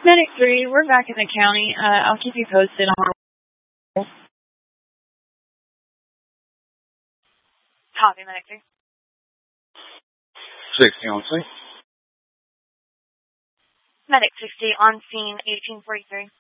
Medic 3, we're back in the county. I'll keep you posted on. Copy, Medic 3. 60 on scene. Medic 60 on scene, 1843.